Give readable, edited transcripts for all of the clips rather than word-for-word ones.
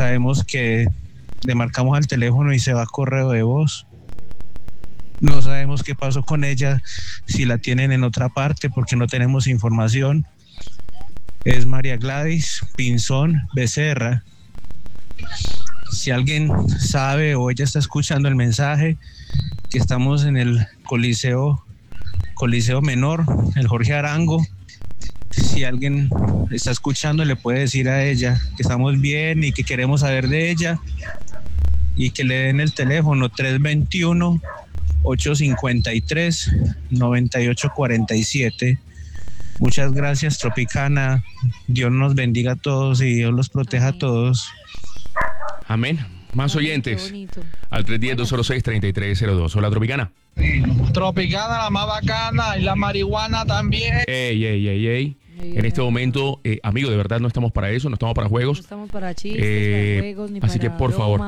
sabemos que le marcamos al teléfono y se va a correo de voz. No sabemos qué pasó con ella, si la tienen en otra parte porque no tenemos información. Es María Gladys Pinzón Becerra. Si alguien sabe o ella está escuchando el mensaje, que estamos en el Coliseo Menor, el Jorge Arango. Si alguien está escuchando, le puede decir a ella que estamos bien y que queremos saber de ella y que le den el teléfono 321-853-9847. Muchas gracias, Tropicana. Dios nos bendiga a todos y Dios los proteja a todos. Amén. Más oyentes al 310-206-3302. Hola, Tropicana. Tropicana, la más bacana, y la marihuana también. Ey. En este momento, amigo, de verdad no estamos para eso, no estamos para juegos. No estamos para chistes, para juegos, ni así para que por favor,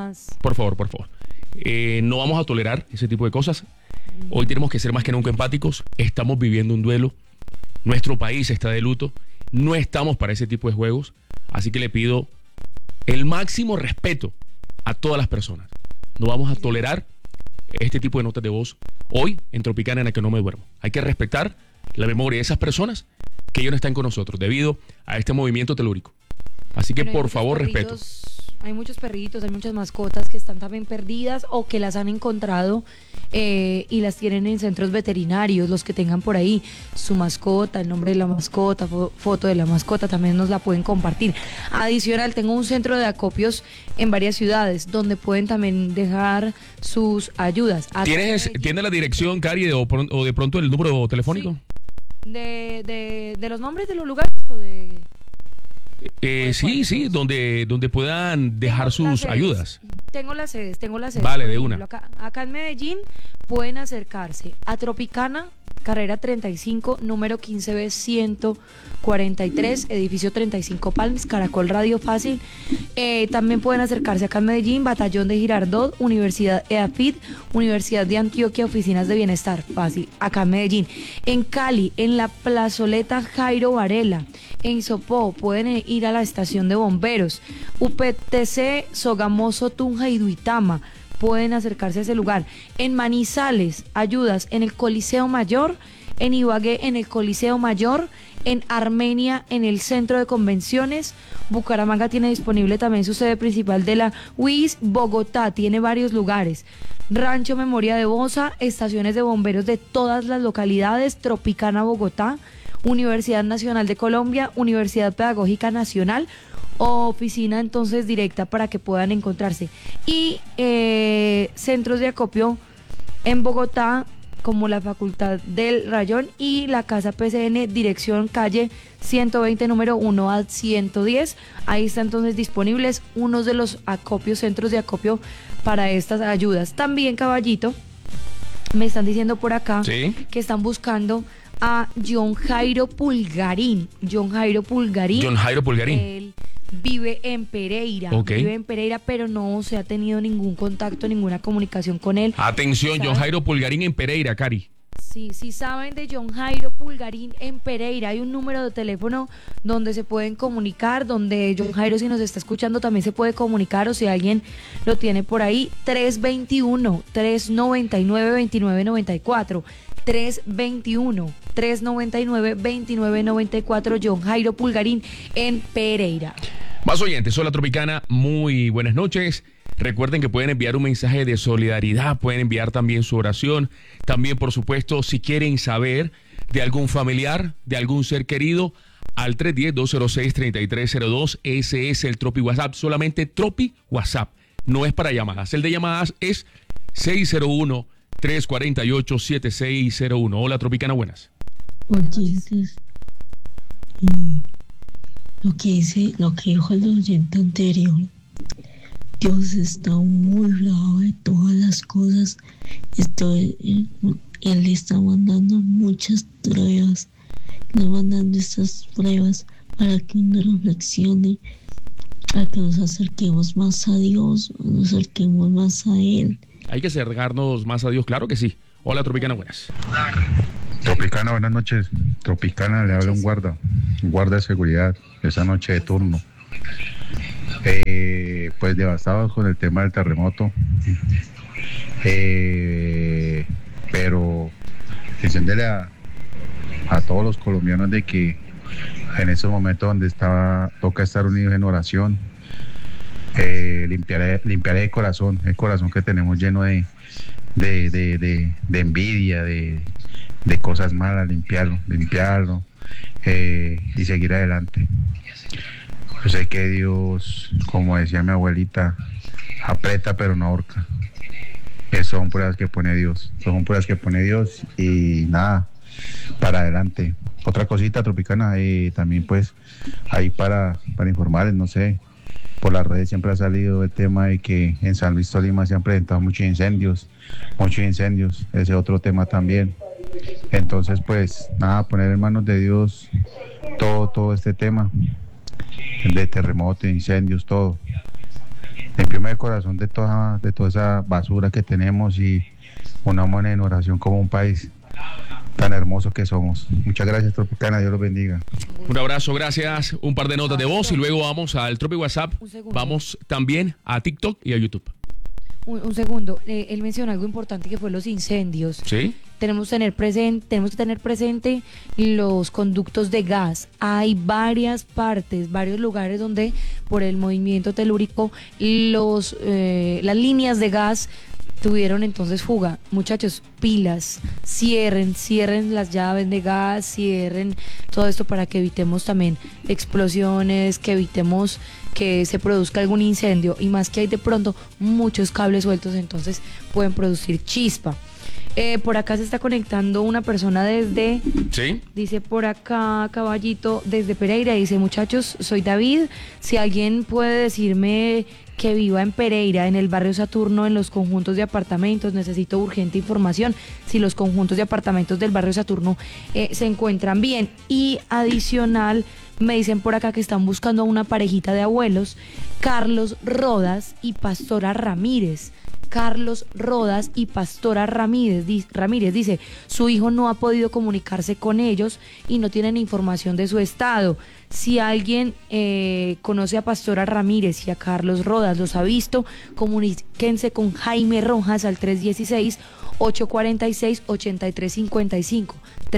no vamos a tolerar ese tipo de cosas. Hoy tenemos que ser más que nunca empáticos. Estamos viviendo un duelo. Nuestro país está de luto. No estamos para ese tipo de juegos. Así que le pido el máximo respeto a todas las personas. No vamos a tolerar este tipo de notas de voz hoy en Tropicana, en la que no me duermo. Hay que respetar la memoria de esas personas que ellos no están con nosotros debido a este movimiento telúrico. Así que por favor, respeto. Hay muchos perritos, hay muchas mascotas que están también perdidas o que las han encontrado y las tienen en centros veterinarios. Los que tengan por ahí su mascota, el nombre de la mascota, foto de la mascota, también nos la pueden compartir. Adicional, tengo un centro de acopios en varias ciudades donde pueden también dejar sus ayudas. ¿Tienes la dirección, Cari, o de pronto el número telefónico? Sí. ¿De los nombres de los lugares o de...? Sí, donde puedan dejar sus ayudas. Tengo las sedes. Vale, de una. Acá en Medellín pueden acercarse a Tropicana, carrera 35, número 15B 143, edificio 35 Palms, Caracol Radio Fácil. También pueden acercarse acá en Medellín, Batallón de Girardot, Universidad EAFIT, Universidad de Antioquia, Oficinas de Bienestar Fácil, acá en Medellín. En Cali, en la plazoleta Jairo Varela. En Sopó pueden ir a la estación de bomberos. UPTC, Sogamoso, Tunja y Duitama. Pueden acercarse a ese lugar. En Manizales, ayudas en el Coliseo Mayor. En Ibagué, en el Coliseo Mayor. En Armenia, en el Centro de Convenciones. Bucaramanga tiene disponible también su sede principal de la UIS. Bogotá tiene varios lugares. Rancho Memoria de Bosa, estaciones de bomberos de todas las localidades. Tropicana, Bogotá. Universidad Nacional de Colombia, Universidad Pedagógica Nacional, oficina entonces directa para que puedan encontrarse. Y centros de acopio en Bogotá, como la Facultad del Rayón y la Casa PCN, dirección calle 120, número 1 a 110. Ahí están entonces disponibles unos de los acopios, centros de acopio para estas ayudas. También, Caballito, me están diciendo por acá que están buscando a John Jairo Pulgarín. Él vive en Pereira. Pero no se ha tenido ningún contacto, ninguna comunicación con él. Atención, John Jairo Pulgarín en Pereira, Cari. Sí, saben de John Jairo Pulgarín en Pereira. Hay un número de teléfono donde se pueden comunicar, donde John Jairo, si nos está escuchando, también se puede comunicar, o si alguien lo tiene por ahí, 321-399-2994. 321-399-2994, John Jairo Pulgarín en Pereira. Más oyentes, hola Tropicana, muy buenas noches. Recuerden que pueden enviar un mensaje de solidaridad, pueden enviar también su oración. También, por supuesto, si quieren saber de algún familiar, de algún ser querido, al 310-206-3302. Ese es el Tropi WhatsApp, solamente Tropi WhatsApp. No es para llamadas. El de llamadas es 601-348-7601. Hola Tropicana, buenas. Oyentes, lo que dijo el oyente anterior, Dios está muy bravo de todas las cosas. Él le está mandando muchas pruebas, le mandando estas pruebas para que uno reflexione, para que nos acerquemos más a Dios, nos acerquemos más a Él. Hay que acercarnos más a Dios, claro que sí. Hola Tropicana, buenas. Tropicana, buenas noches. Tropicana, le habla un guarda de seguridad esa noche de turno. pues devastados con el tema del terremoto, pero diciéndole a todos los colombianos de que en esos momentos donde toca estar unidos en oración, limpiar el corazón que tenemos lleno de envidia, de cosas malas, limpiarlo, y seguir adelante. Yo sé que Dios, como decía mi abuelita, aprieta pero no ahorca. Son pruebas que pone Dios, y nada, para adelante. Otra cosita, Tropicana, también pues ahí para informarles, no sé, por las redes siempre ha salido el tema de que en San Luis Tolima se han presentado muchos incendios, ese otro tema también. Entonces pues nada, poner en manos de Dios todo este tema de terremotos, incendios, todo. Limpiarme el corazón de toda esa basura que tenemos y unámonos en oración como un país tan hermoso que somos. Muchas gracias, Tropicana, Dios los bendiga. Un abrazo, gracias. Un par de notas de voz y luego vamos al Tropi WhatsApp. Vamos también a TikTok y a YouTube. Un segundo, él menciona algo importante que fue los incendios. ¿Sí? Tenemos que tener presente los conductos de gas. Hay varias partes, varios lugares donde por el movimiento telúrico las líneas de gas tuvieron entonces fuga. Muchachos, pilas, cierren las llaves de gas, cierren todo esto para que evitemos también explosiones, que evitemos que se produzca algún incendio, y más que hay de pronto muchos cables sueltos, entonces pueden producir chispa. Por acá se está conectando una persona desde... ¿Sí? Dice por acá, Caballito, desde Pereira, dice: muchachos, soy David, si alguien puede decirme que viva en Pereira, en el barrio Saturno, en los conjuntos de apartamentos, necesito urgente información, si los conjuntos de apartamentos del barrio Saturno se encuentran bien. Y adicional, me dicen por acá que están buscando a una parejita de abuelos, Carlos Rodas y Pastora Ramírez. Carlos Rodas y Pastora Ramírez dice: su hijo no ha podido comunicarse con ellos y no tienen información de su estado. Si alguien conoce a Pastora Ramírez y a Carlos Rodas, los ha visto, comuníquense con Jaime Rojas al 316-846-8355.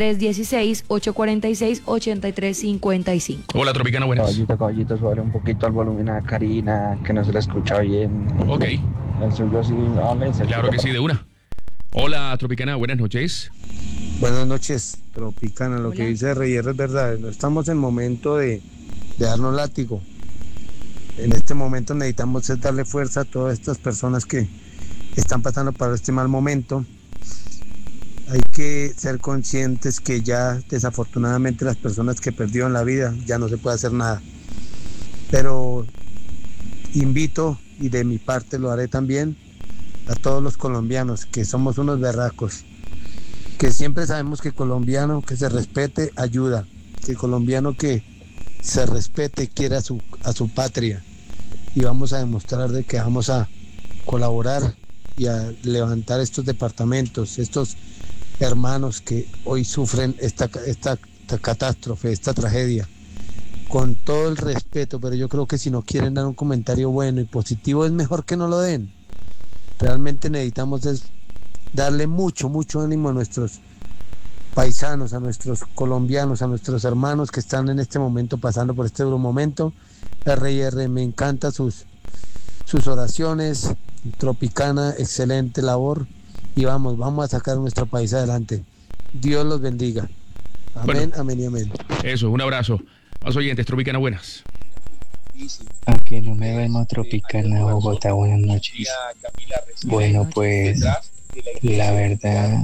316-846-8355. Hola, Tropicana, buenas. Caballito, suave un poquito al volumen a Karina, que no se la escucha bien. Ok. El suyo sí, claro que sí, de una. Hola, Tropicana, buenas noches. Buenas noches, Tropicana. Lo Hola. que dice Reyer es verdad. No estamos en momento de darnos látigo. En este momento necesitamos darle fuerza a todas estas personas que están pasando por este mal momento. Hay que ser conscientes que ya desafortunadamente las personas que perdieron la vida ya no se puede hacer nada. Pero invito, y de mi parte lo haré también, a todos los colombianos que somos unos berracos, que siempre sabemos que colombiano que se respete ayuda, que colombiano que se respete quiere a su patria, y vamos a demostrar de que vamos a colaborar y a levantar estos departamentos, estos hermanos que hoy sufren esta catástrofe, esta tragedia, con todo el respeto. Pero yo creo que si no quieren dar un comentario bueno y positivo, es mejor que no lo den. Realmente necesitamos darle mucho ánimo a nuestros paisanos, a nuestros colombianos, a nuestros hermanos que están en este momento pasando por este duro momento. RR, me encanta sus oraciones. Tropicana, excelente labor, y vamos a sacar nuestro país adelante. Dios los bendiga. Amén, Bueno, amén y amén. Eso, un abrazo. Más oyentes, Tropicana, buenas. Aquí no me vemos, Tropicana, Bogotá, buenas noches. Bueno, pues la verdad,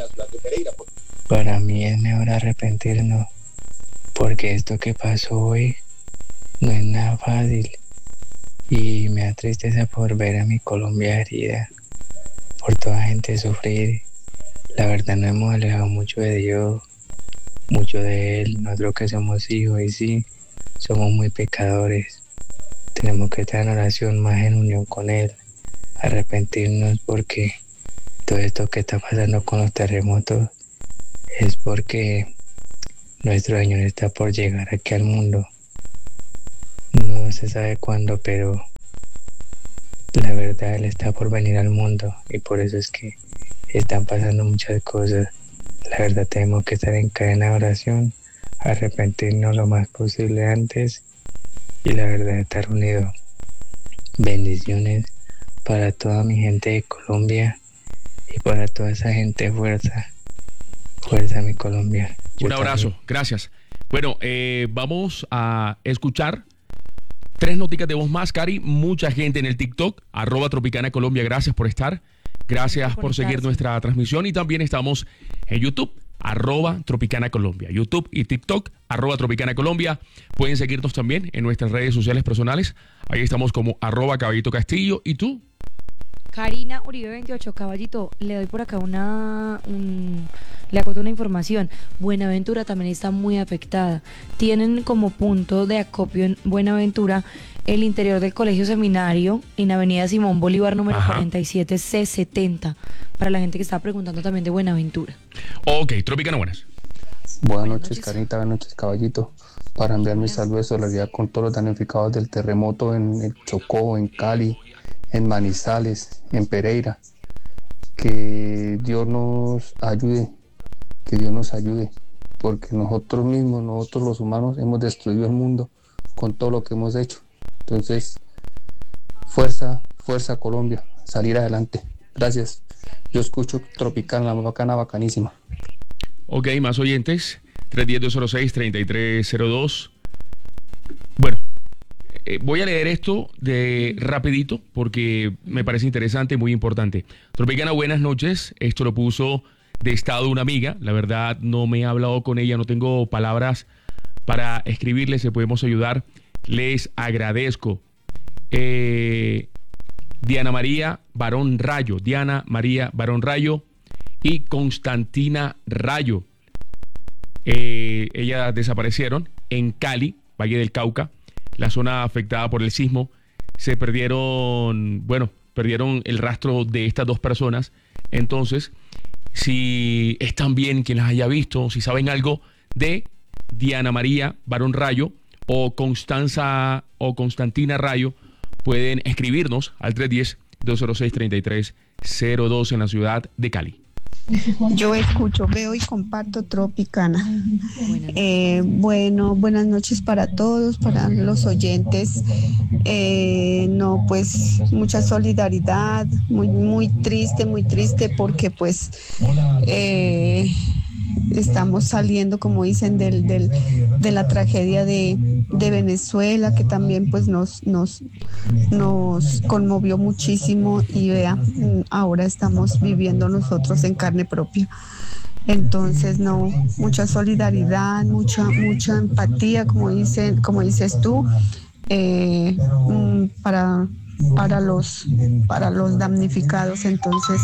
para mí es mejor arrepentirnos, porque esto que pasó hoy no es nada fácil, y me da tristeza por ver a mi Colombia herida, por toda gente sufrir. La verdad, nos hemos alejado mucho de Dios, mucho de Él, nosotros que somos hijos, y sí, somos muy pecadores. Tenemos que estar en oración, más en unión con Él, arrepentirnos, porque todo esto que está pasando con los terremotos es porque nuestro Señor está por llegar aquí al mundo. No se sabe cuándo, pero verdad Él está por venir al mundo y por eso es que están pasando muchas cosas. La verdad tenemos que estar en cadena de oración, arrepentirnos lo más posible antes y la verdad estar unidos. Bendiciones para toda mi gente de Colombia y para toda esa gente. Fuerza mi Colombia. Un abrazo, gracias. Bueno, vamos a escuchar 3 noticas de voz más, Cari. Mucha gente en el TikTok, @Tropicana Colombia, gracias por estar. Gracias por seguir nuestra transmisión y también estamos en YouTube, @Tropicana Colombia. YouTube y TikTok, @Tropicana Colombia. Pueden seguirnos también en nuestras redes sociales personales. Ahí estamos como @Caballito Castillo. ¿Y tú? Karina Uribe 28, Caballito, le doy por acá le acoto una información. Buenaventura también está muy afectada. Tienen como punto de acopio en Buenaventura el interior del Colegio Seminario en Avenida Simón Bolívar número 47 C70. Para la gente que está preguntando también de Buenaventura. Ok, Tropicana, buenas. Buenas noches, Carita, buenas noches, Caballito. Para enviar mi saludo de solidaridad con todos los damnificados del terremoto en el Chocó, en Cali, en Manizales, en Pereira. Que Dios nos ayude, porque nosotros mismos, nosotros los humanos, hemos destruido el mundo con todo lo que hemos hecho. Entonces, fuerza Colombia, salir adelante. Gracias. Yo escucho Tropicana, la más bacana, bacanísima. Ok, más oyentes, 310-206-3302. Bueno, voy a leer esto de rapidito porque me parece interesante y muy importante. Tropicana, buenas noches. Esto lo puso de estado una amiga. La verdad no me he hablado con ella, no tengo palabras para escribirle, si podemos ayudar. Les agradezco. Diana María Barón Rayo y Constantina Rayo. Ellas desaparecieron en Cali, Valle del Cauca, la zona afectada por el sismo. Se perdieron el rastro de estas 2 personas. Entonces, si están bien, quien las haya visto, si saben algo de Diana María Barón Rayo o Constantina Rayo, pueden escribirnos al 310-206-3302 en la ciudad de Cali. Yo escucho, veo y comparto Tropicana. Buenas noches para todos, para los oyentes. Pues mucha solidaridad, muy triste porque pues estamos saliendo, como dicen, de la tragedia de Venezuela, que también pues nos conmovió muchísimo, y vea, ahora estamos viviendo nosotros en carne propia. Entonces, mucha solidaridad, mucha empatía, como dices tú, para los damnificados. Entonces,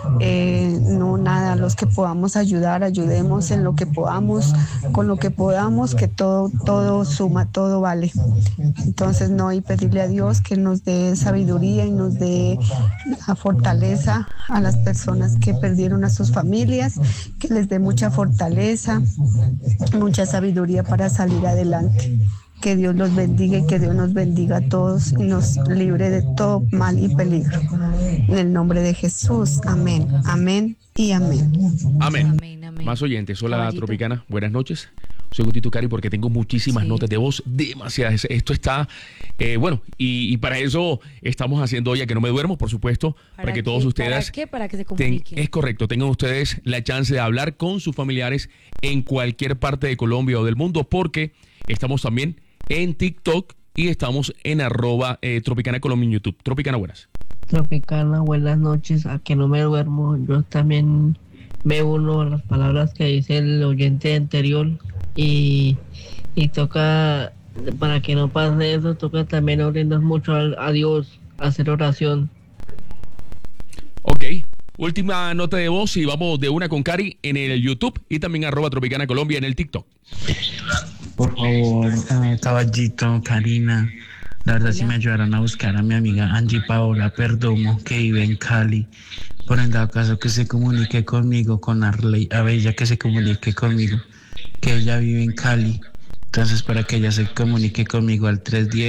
los que podamos ayudar, ayudemos en lo que podamos, con lo que podamos, que todo suma, todo vale. Entonces, y pedirle a Dios que nos dé sabiduría y nos dé la fortaleza a las personas que perdieron a sus familias, que les dé mucha fortaleza, mucha sabiduría para salir adelante. Que Dios los bendiga y que Dios nos bendiga a todos y nos libre de todo mal y peligro. En el nombre de Jesús. Amén. Amén y amén. Amén. Más oyentes. Hola, Caballito. Tropicana. Buenas noches. Soy Gutito Cari porque tengo muchísimas notas de voz, demasiadas. Esto está, y para eso estamos haciendo hoy a que no me duermo, por supuesto, para que todos ustedes... Para que se comuniquen. Es correcto, tengan ustedes la chance de hablar con sus familiares en cualquier parte de Colombia o del mundo, porque estamos también en TikTok y estamos en @Tropicana Colombia en YouTube. Tropicana, buenas. Tropicana, buenas noches. A que no me duermo. Yo también me uno a las palabras que dice el oyente anterior y toca, para que no pase eso, toca también orirnos mucho a Dios, hacer oración. Ok, última nota de voz y vamos de una con Cari en el YouTube y también @Tropicana Colombia en el TikTok. Por favor, Caballito, Karina, la verdad si me ayudaran a buscar a mi amiga Angie Paola Perdomo, que vive en Cali, por en dado caso que se comunique conmigo, con Arley Abella, que se comunique conmigo, que ella vive en Cali, Entonces, para que ella se comunique conmigo al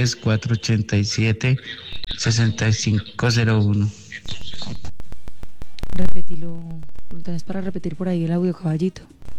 310-487-6501. Repetilo. ¿Lo tenés para repetir por ahí el audio, caballito?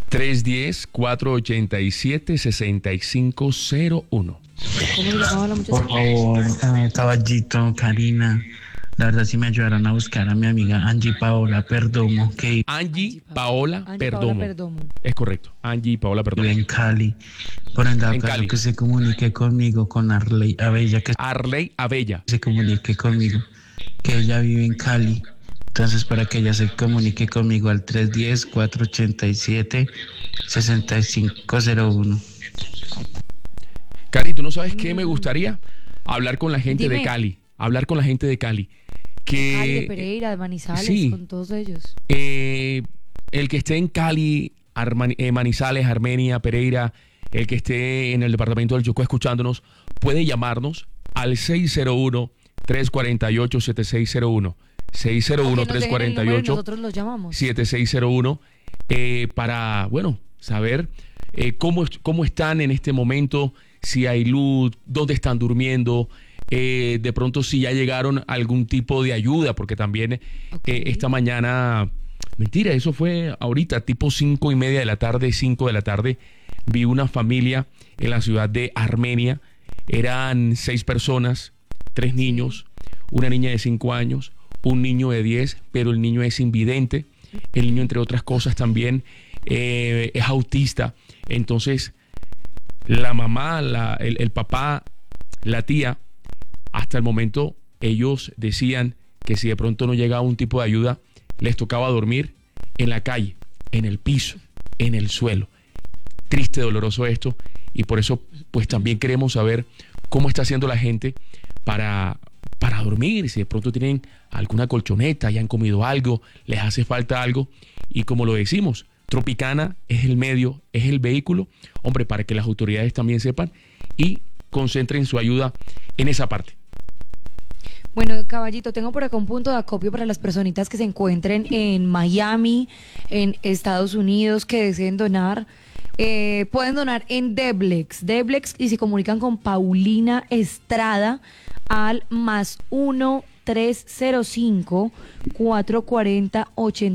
310-487-6501. ¿Cómo se llamaba la muchacha? Por favor, caballito, Karina, la verdad sí me ayudaron a buscar a mi amiga Angie Paola Perdomo, que Angie Paola Perdomo. Perdomo. Es correcto. Angie Paola Perdomo. vive en Cali. Por en dado En caso Cali. que se comunique conmigo, con Arley Abella, que Arley Abella. se comunique conmigo, que ella vive en Cali. Entonces, para que ella se comunique conmigo al 310-487-6501. Cari, ¿tú no sabes qué me gustaría? Hablar con la gente Dime. de Cali. Hablar con la gente de Cali. Cali, de Pereira, de Manizales, sí. con todos ellos. El que esté en Cali, Manizales, Armenia, Pereira, el que esté en el departamento del Chocó escuchándonos, puede llamarnos al 601-348-7601. Que nos dejen el número y 601-348-7601 nosotros los llamamos. para, bueno, saber cómo están en este momento, si hay luz, dónde están durmiendo, de pronto si ya llegaron a algún tipo de ayuda, porque también esta mañana, mentira, eso fue ahorita, tipo 5:30 de la tarde, 5 de la tarde, vi una familia en la ciudad de Armenia, eran 6 personas, 3 niños, una niña de 5 años, un niño de 10, pero el niño es invidente, el niño entre otras cosas también es autista, entonces la mamá, el papá, la tía, hasta el momento ellos decían que si de pronto no llegaba un tipo de ayuda, les tocaba dormir en la calle, en el piso, en el suelo. Triste, doloroso esto, y por eso pues también queremos saber cómo está haciendo la gente para dormir, si de pronto tienen alguna colchoneta, ya han comido algo, les hace falta algo, y como lo decimos, Tropicana es el medio, es el vehículo, hombre, para que las autoridades también sepan y concentren su ayuda en esa parte. Bueno, caballito, tengo por acá un punto de acopio para las personitas que se encuentren en Miami, en Estados Unidos, que deseen donar. Pueden donar en Deblex, y se comunican con Paulina Estrada al +1 305 440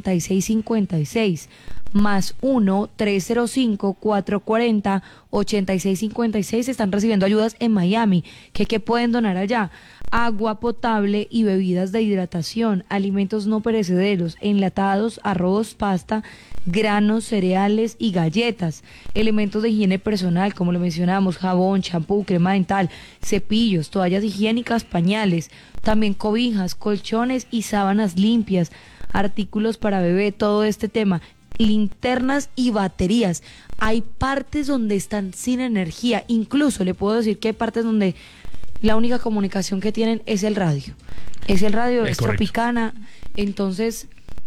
8656. +1 305 440 8656. Están recibiendo ayudas en Miami. ¿Qué pueden donar allá? Agua potable y bebidas de hidratación, alimentos no perecederos, enlatados, arroz, pasta, granos, cereales y galletas, elementos de higiene personal, como lo mencionamos, jabón, champú, crema dental, cepillos, toallas higiénicas, pañales, también cobijas, colchones y sábanas limpias, artículos para bebé, todo este tema, linternas y baterías. Hay partes donde están sin energía, incluso le puedo decir que hay partes donde la única comunicación que tienen es el radio. Es el radio, es Tropicana. Entonces,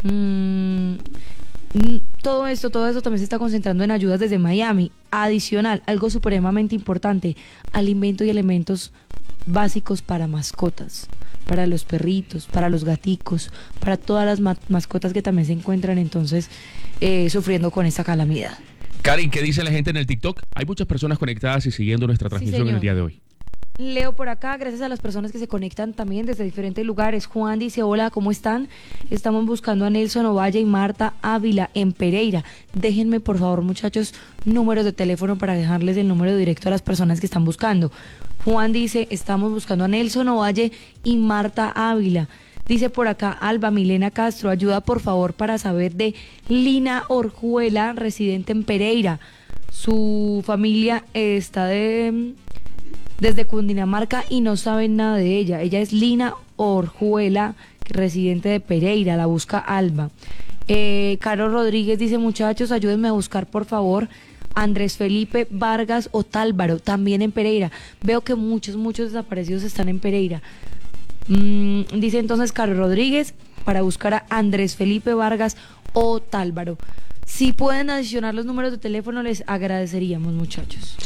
todo esto también se está concentrando en ayudas desde Miami. Adicional, algo supremamente importante, alimentos y elementos básicos para mascotas, para los perritos, para los gaticos, para todas las mascotas que también se encuentran entonces sufriendo con esta calamidad. Karin, ¿qué dice la gente en el TikTok? Hay muchas personas conectadas y siguiendo nuestra transmisión en el día de hoy. Leo por acá, gracias a las personas que se conectan también desde diferentes lugares. Juan dice, hola, ¿cómo están? Estamos buscando a Nelson Ovalle y Marta Ávila en Pereira. Déjenme, por favor, muchachos, números de teléfono para dejarles el número directo a las personas que están buscando. Juan dice, estamos buscando a Nelson Ovalle y Marta Ávila. Dice por acá, Alba Milena Castro, ayuda por favor para saber de Lina Orjuela, residente en Pereira. Su familia está desde Cundinamarca y no saben nada de ella. Ella es Lina Orjuela, residente de Pereira, la busca Alba. Caro Rodríguez dice, muchachos, ayúdenme a buscar por favor Andrés Felipe Vargas Otálvaro, también en Pereira. Veo que muchos desaparecidos están en Pereira. Dice entonces Caro Rodríguez para buscar a Andrés Felipe Vargas Otálvaro. Si pueden adicionar los números de teléfono, les agradeceríamos, muchachos.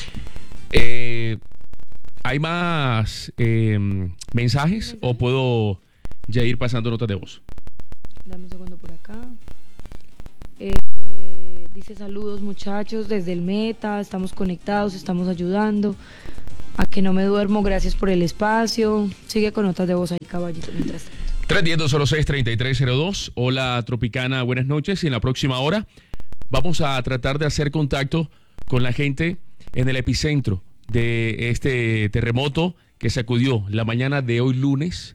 ¿Hay más mensajes o puedo ya ir pasando notas de voz? Dame un segundo por acá. Dice Saludos, muchachos, desde el Meta. Estamos conectados, estamos ayudando. A que no me duermo, gracias por el espacio. Sigue con notas de voz ahí, caballito, mientras tanto. 310-206-3302. Hola, Tropicana, buenas noches. Y en la próxima hora vamos a tratar de hacer contacto con la gente en el epicentro de este terremoto que sacudió la mañana de hoy lunes,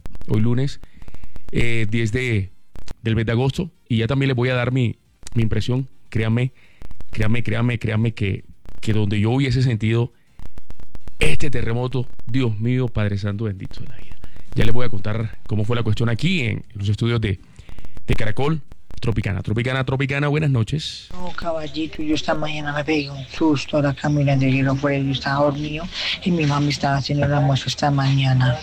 10 del mes de agosto. Y ya también les voy a dar mi impresión. Créanme que donde yo hubiese sentido este terremoto, Dios mío, Padre Santo bendito de la vida. Ya les voy a contar cómo fue la cuestión aquí en los estudios de Caracol. Tropicana, buenas noches. No, caballito, yo esta mañana me pegué un susto, ahora caminando y yo fuera, yo estaba dormido y mi mamá estaba haciendo el almuerzo esta mañana.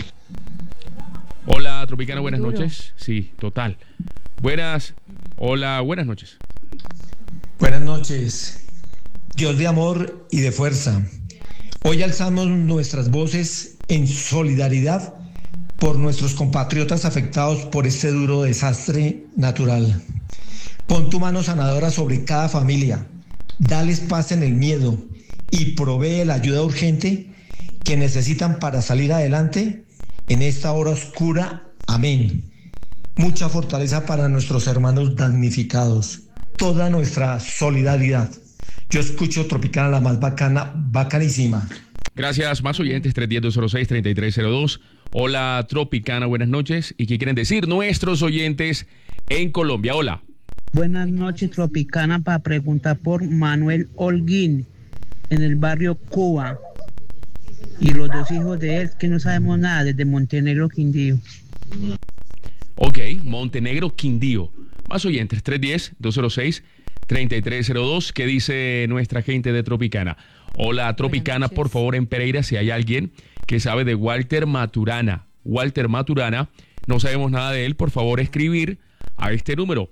Hola, Tropicana, buenas noches. Sí, total. Buenas noches. Buenas noches. Dios de amor y de fuerza. Hoy alzamos nuestras voces en solidaridad por nuestros compatriotas afectados por este duro desastre natural. Pon tu mano sanadora sobre cada familia, dales paz en el miedo y provee la ayuda urgente que necesitan para salir adelante en esta hora oscura. Amén. Mucha fortaleza para nuestros hermanos damnificados. Toda nuestra solidaridad. Yo escucho Tropicana, la más bacana, bacanísima. Gracias, más oyentes, 310-206-3302. Hola, Tropicana, buenas noches. ¿Y qué quieren decir nuestros oyentes en Colombia? Hola. Buenas noches, Tropicana, para preguntar por Manuel Holguín, en el barrio Cuba. Y los dos hijos de él, que no sabemos nada, desde Montenegro, Quindío. Ok, Montenegro, Quindío. Más oyentes, 310-206-3302. ¿Qué dice nuestra gente de Tropicana? Hola, Tropicana, por favor, en Pereira, si hay alguien que sabe de Walter Maturana. Walter Maturana, no sabemos nada de él, por favor, escribir a este número,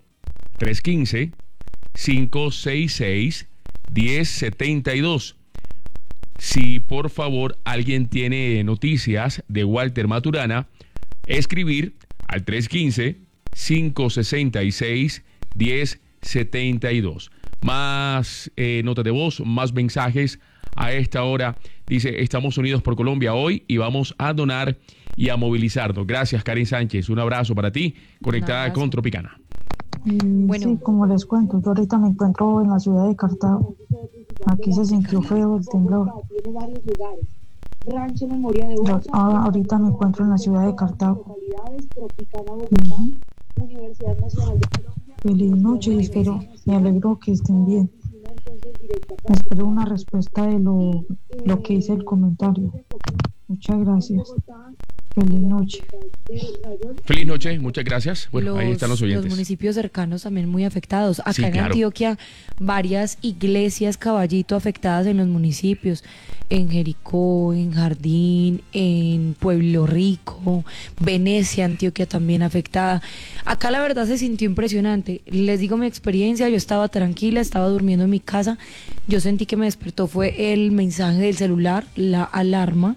315-566-1072. Si, por favor, alguien tiene noticias de Walter Maturana, escribir al 315-566-1072. Más notas de voz, más mensajes a esta hora. Dice, estamos unidos por Colombia hoy y vamos a donar y a movilizarnos. Gracias, Karin Sánchez. Un abrazo para ti, conectada con Tropicana. Bueno. Sí, como les cuento, yo ahorita me encuentro en la ciudad de Cartago. Aquí se sintió feo el temblor. Ahorita me encuentro en la ciudad de Cartago. Feliz noche y espero, me alegro que estén bien. Espero una respuesta de lo que hice el comentario. Muchas gracias. Feliz noche. Feliz noche, muchas gracias. Bueno, ahí están los oyentes. Los municipios cercanos también muy afectados. Acá sí, en claro. Antioquia, varias iglesias, caballito, afectadas en los municipios. En Jericó, en Jardín, en Pueblo Rico, Venecia, Antioquia también afectada. Acá la verdad se sintió impresionante. Les digo mi experiencia, yo estaba tranquila, estaba durmiendo en mi casa. Yo sentí que me despertó fue el mensaje del celular, la alarma.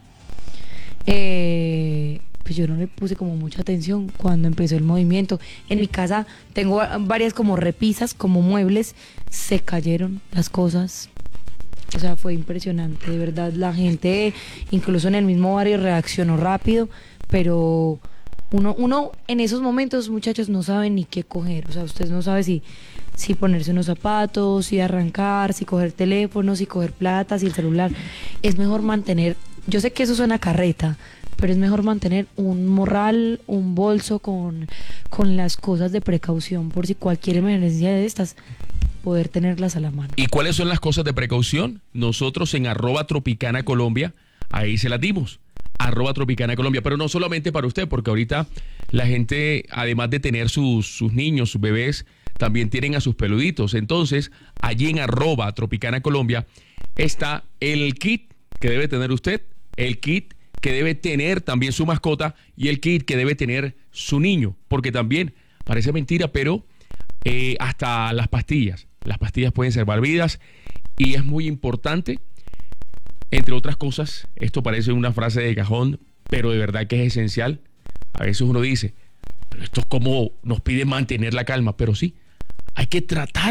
Pues yo no le puse como mucha atención cuando empezó el movimiento. En mi casa tengo varias como repisas, como muebles, se cayeron las cosas. O sea, fue impresionante, de verdad. La gente, incluso en el mismo barrio, reaccionó rápido, pero uno en esos momentos, muchachos, no sabe ni qué coger. O sea, ustedes no saben si ponerse unos zapatos, si arrancar, si coger teléfono, si coger plata, si el celular. Es mejor mantener, yo sé que eso suena carreta, pero es mejor mantener un morral, un bolso con las cosas de precaución, por si cualquier emergencia de estas, poder tenerlas a la mano. ¿Y cuáles son las cosas de precaución? Nosotros en @TropicanaColombia, ahí se las dimos. @TropicanaColombia, pero no solamente para usted, porque ahorita la gente, además de tener sus niños, sus bebés, también tienen a sus peluditos. Entonces, allí en @TropicanaColombia está el kit que debe tener usted, el kit que debe tener también su mascota y el kit que debe tener su niño, porque también, parece mentira, pero hasta las pastillas pueden salvar vidas y es muy importante, entre otras cosas. Esto parece una frase de cajón, pero de verdad que es esencial. A veces uno dice, pero esto es como nos pide mantener la calma, pero sí, hay que tratar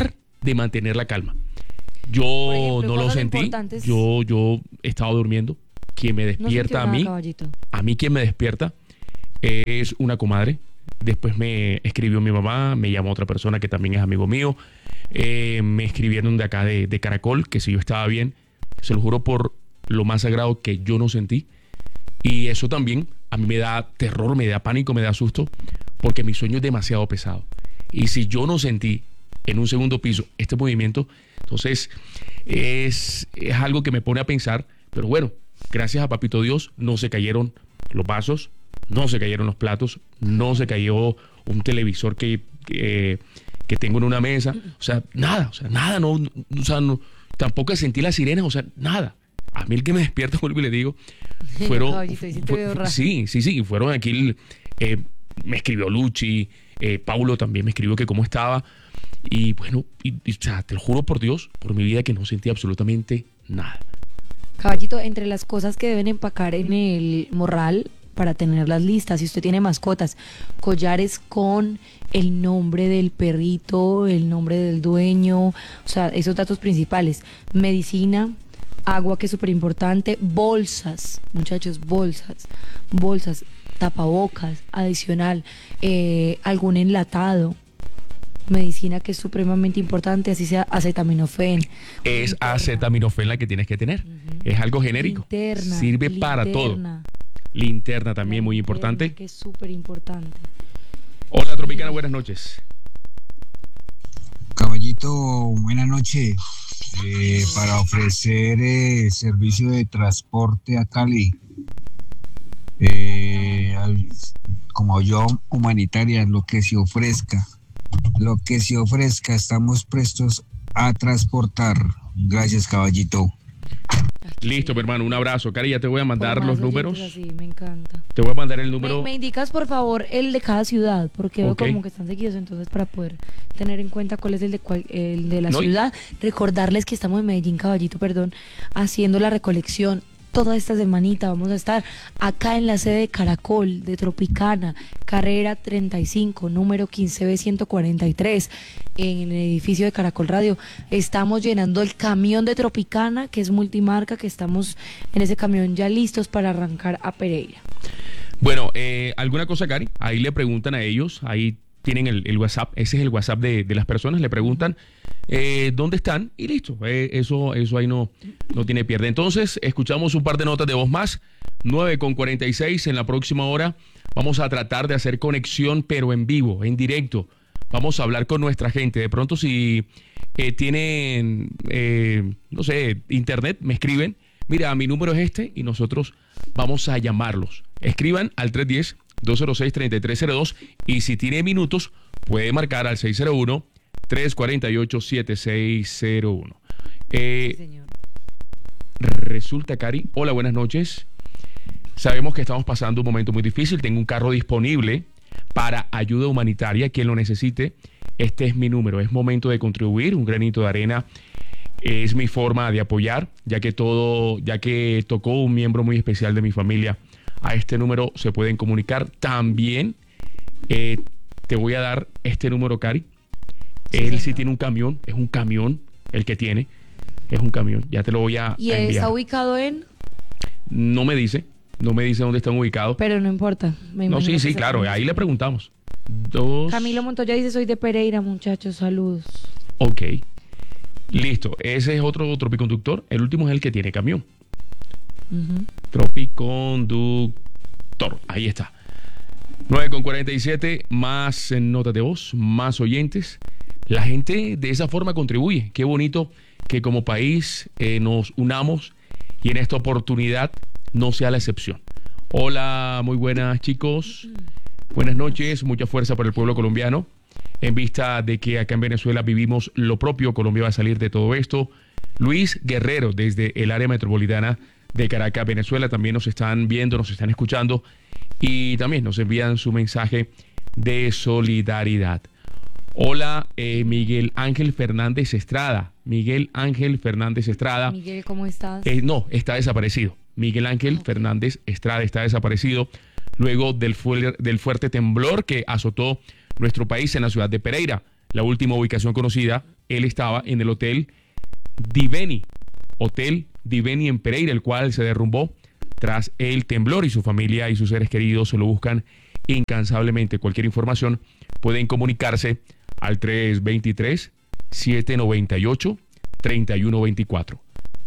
de mantener la calma. Yo ejemplo, no lo cosas sentí. importantes. Yo estaba durmiendo. Quien me despierta No sintió nada, a mí quien me despierta es una comadre. Después me escribió mi mamá, me llamó otra persona que también es amigo mío. Me escribieron de acá de Caracol, que si yo estaba bien. Se lo juro por lo más sagrado que yo no sentí. Y eso también a mí me da terror, me da pánico, me da susto, porque mi sueño es demasiado pesado. Y si yo no sentí en un segundo piso este movimiento, entonces es algo que me pone a pensar. Pero bueno, gracias a Papito Dios no se cayeron los vasos, no se cayeron los platos, no se cayó un televisor que tengo en una mesa. O sea, nada, no, tampoco sentí las sirenas, o sea, nada. A mí el que me despierta, vuelvo y le digo, fueron... fueron aquí, me escribió Luchi, Paulo también me escribió que cómo estaba. Y bueno, o sea, te lo juro por Dios, por mi vida, que no sentí absolutamente nada. Caballito, entre las cosas que deben empacar en el morral para tenerlas listas, si usted tiene mascotas, collares con el nombre del perrito, el nombre del dueño, o sea, esos datos principales, medicina, agua, que es súper importante, bolsas, muchachos, bolsas, tapabocas, adicional, algún enlatado, medicina que es supremamente importante, así sea acetaminofén. Es acetaminofén la que tienes que tener. Es algo genérico. Sirve para todo. Linterna también, muy importante. Que es súper importante. Hola, Tropicana, buenas noches. Caballito, buenas noches. Para ofrecer servicio de transporte a Cali, como yo, humanitaria, lo que se ofrezca, estamos prestos a transportar. Gracias, caballito. Listo, mi hermano, un abrazo. Cari, ya te voy a mandar los números. Así, me encanta. Te voy a mandar el número. Me indicas, por favor, el de cada ciudad, porque veo Okay. como que están seguidos, entonces para poder tener en cuenta cuál es el de la No, ciudad. Recordarles que estamos en Medellín, Caballito, haciendo la recolección. Toda esta semanita vamos a estar acá en la sede de Caracol, de Tropicana, carrera 35, número 15B143, en el edificio de Caracol Radio. Estamos llenando el camión de Tropicana, que es multimarca, que estamos en ese camión ya listos para arrancar a Pereira. Bueno, ¿alguna cosa, Cari? Ahí le preguntan a ellos, ahí tienen el WhatsApp, ese es el WhatsApp de las personas, le preguntan dónde están y listo, eso ahí no tiene pierde. Entonces, escuchamos un par de notas de voz más, 9:46, en la próxima hora vamos a tratar de hacer conexión, pero en vivo, en directo. Vamos a hablar con nuestra gente. De pronto, si tienen, no sé, internet, me escriben, mira, mi número es este y nosotros vamos a llamarlos. Escriban al 310-206-3302 y si tiene minutos puede marcar al 601-348-7601. Resulta, Cari, hola, buenas noches. Sabemos que estamos pasando un momento muy difícil. Tengo un carro disponible para ayuda humanitaria. Quien lo necesite, este es mi número. Es momento de contribuir. Un granito de arena es mi forma de apoyar, ya que tocó un miembro muy especial de mi familia. A este número se pueden comunicar. También te voy a dar este número, Cari. Él sí tiene un camión. Es un camión el que tiene. Es un camión. Ya te lo voy a ¿Y enviar. está ubicado en? No me dice dónde están ubicados. Pero no importa. No, sí, claro. Ahí le preguntamos. Camilo Montoya dice, soy de Pereira, muchachos. Saludos. Ok. Listo. Ese es otro tropiconductor. El último es el que tiene camión. Tropiconductor. Ahí está. 9:47. Más notas de voz, más oyentes. La gente de esa forma contribuye. Qué bonito que como país nos unamos y en esta oportunidad no sea la excepción. Hola, muy buenas, chicos. Buenas noches. Mucha fuerza para el pueblo colombiano. En vista de que acá en Venezuela vivimos lo propio, Colombia va a salir de todo esto. Luis Guerrero, desde el área metropolitana de Caracas, Venezuela, también nos están viendo, nos están escuchando y también nos envían su mensaje de solidaridad. Hola, Miguel Ángel Fernández Estrada. Miguel, ¿cómo estás? No, está desaparecido. Miguel Ángel Fernández Estrada está desaparecido luego del fuerte temblor que azotó nuestro país en la ciudad de Pereira. La última ubicación conocida él estaba en el Hotel Diveni en Pereira, el cual se derrumbó tras el temblor, y su familia y sus seres queridos lo buscan incansablemente. Cualquier información pueden comunicarse al 323-798-3124.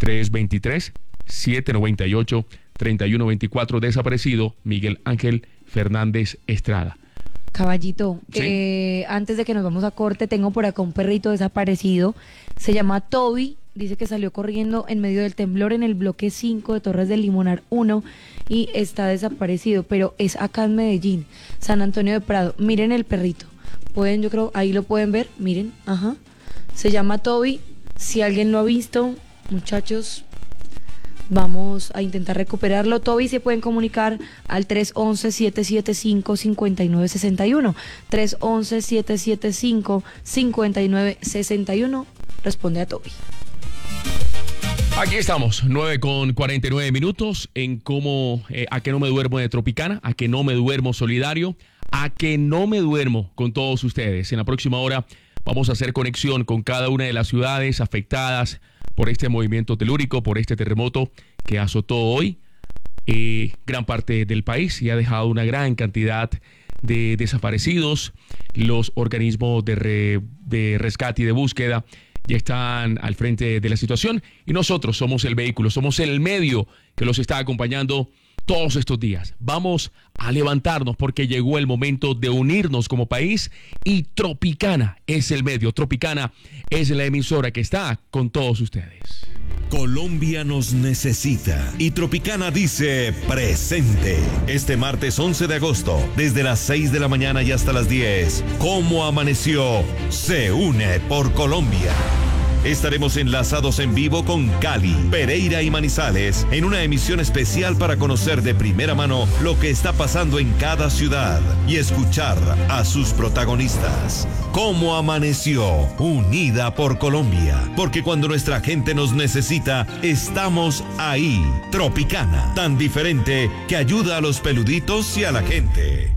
323-798-3124. Desaparecido Miguel Ángel Fernández Estrada. Caballito, Sí. Antes de que nos vamos a corte, tengo por acá un perrito desaparecido. Se llama Toby. Dice que salió corriendo en medio del temblor en el bloque 5 de Torres del Limonar 1 y está desaparecido, pero es acá en Medellín, San Antonio de Prado. Miren el perrito. Pueden, yo creo, ahí lo pueden ver. Miren, ajá. Se llama Toby. Si alguien lo ha visto, muchachos, vamos a intentar recuperarlo. Toby, se pueden comunicar al 311-775-5961. 311-775-5961. Responde a Toby. Aquí estamos, 9:49 en cómo, a que no me duermo de Tropicana, a que no me duermo solidario, a que no me duermo con todos ustedes. En la próxima hora vamos a hacer conexión con cada una de las ciudades afectadas por este movimiento telúrico, por este terremoto que azotó hoy gran parte del país y ha dejado una gran cantidad de desaparecidos. Los organismos de rescate y de búsqueda ya están al frente de la situación y nosotros somos el vehículo, somos el medio que los está acompañando todos estos días. Vamos a levantarnos porque llegó el momento de unirnos como país y Tropicana es el medio, Tropicana es la emisora que está con todos ustedes. Colombia nos necesita y Tropicana dice presente. Este martes 11 de agosto, desde las 6 de la mañana y hasta las 10, ¿Cómo amaneció? Se une por Colombia. Estaremos enlazados en vivo con Cali, Pereira y Manizales en una emisión especial para conocer de primera mano lo que está pasando en cada ciudad y escuchar a sus protagonistas. ¿Cómo amaneció? Unida por Colombia. Porque cuando nuestra gente nos necesita, estamos ahí. Tropicana, tan diferente que ayuda a los peluditos y a la gente.